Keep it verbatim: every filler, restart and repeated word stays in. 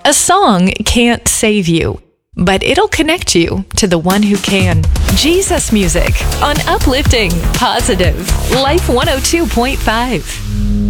A song can't save you, but it'll connect you to the one who can. Jesus Music on Uplifting, Positive, Life one oh two point five.